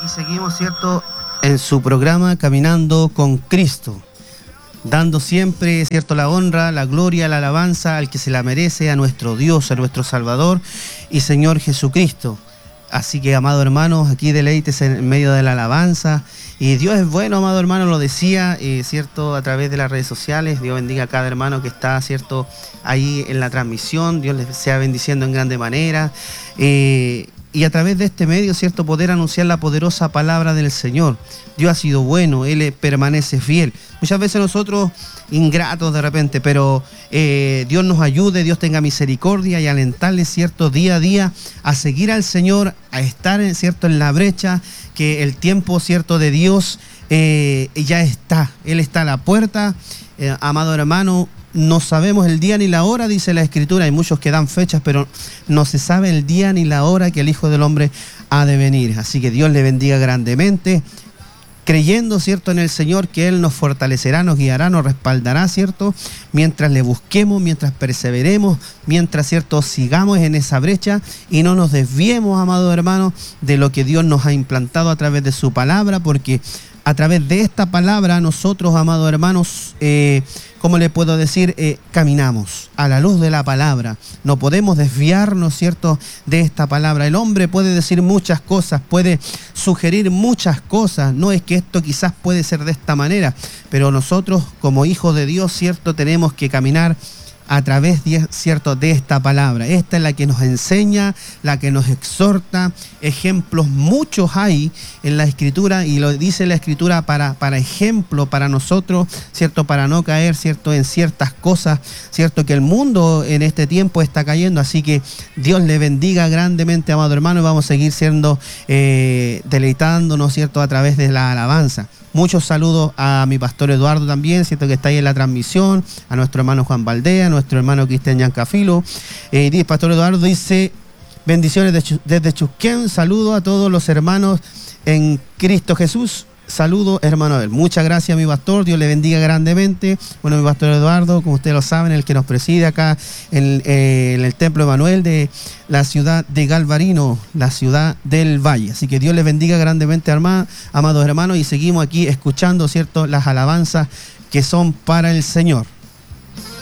aquí seguimos, ¿cierto?, en su programa Caminando con Cristo, dando siempre, ¿cierto?, la honra, la gloria, la alabanza al que se la merece, a nuestro Dios, a nuestro Salvador y Señor Jesucristo. Así que, amado hermano, aquí deleites en medio de la alabanza. Y Dios es bueno, amado hermano, lo decía, ¿cierto?, a través de las redes sociales. Dios bendiga a cada hermano que está, ¿cierto?, ahí en la transmisión. Dios les sea bendiciendo en grande manera. Y a través de este medio, ¿cierto?, poder anunciar la poderosa palabra del Señor. Dios ha sido bueno, Él permanece fiel. Muchas veces nosotros ingratos de repente, pero Dios nos ayude, Dios tenga misericordia y alentarles, ¿cierto?, día a día a seguir al Señor, a estar, ¿cierto?, en la brecha, que el tiempo, ¿cierto?, de Dios ya está. Él está a la puerta, amado hermano. No sabemos el día ni la hora, dice la Escritura. Hay muchos que dan fechas, pero no se sabe el día ni la hora que el Hijo del Hombre ha de venir. Así que Dios le bendiga grandemente, creyendo, ¿cierto?, en el Señor, que Él nos fortalecerá, nos guiará, nos respaldará, ¿cierto?, mientras le busquemos, mientras perseveremos, mientras, ¿cierto?, sigamos en esa brecha y no nos desviemos, amados hermanos, de lo que Dios nos ha implantado a través de su palabra, porque a través de esta palabra nosotros, amados hermanos, ¿cómo le puedo decir? Caminamos a la luz de la palabra. No podemos desviarnos, ¿cierto?, de esta palabra. El hombre puede decir muchas cosas, puede sugerir muchas cosas. No es que esto quizás puede ser de esta manera, pero nosotros como hijos de Dios, ¿cierto?, tenemos que caminar a través, ¿cierto?, de esta palabra. Esta es la que nos enseña, la que nos exhorta. Ejemplos muchos hay en la Escritura, y lo dice la Escritura para ejemplo para nosotros, ¿cierto?, para no caer, ¿cierto?, en ciertas cosas, ¿cierto?, que el mundo en este tiempo está cayendo. Así que Dios le bendiga grandemente, amado hermano, y vamos a seguir siendo deleitándonos, ¿cierto?, a través de la alabanza. Muchos saludos a mi pastor Eduardo también, ¿cierto?, que está ahí en la transmisión, a nuestro hermano Juan Valdea, a nuestro hermano Cristian Yancafilo. Pastor Eduardo dice: bendiciones desde Chusquén, saludo a todos los hermanos en Cristo Jesús. Saludo, hermano Abel. Muchas gracias, mi pastor. Dios le bendiga grandemente. Bueno, mi pastor Eduardo, como ustedes lo saben, el que nos preside acá en el Templo Emanuel de la ciudad de Galvarino, la ciudad del Valle. Así que Dios les bendiga grandemente, amados hermanos, y seguimos aquí escuchando, ¿cierto?, las alabanzas que son para el Señor.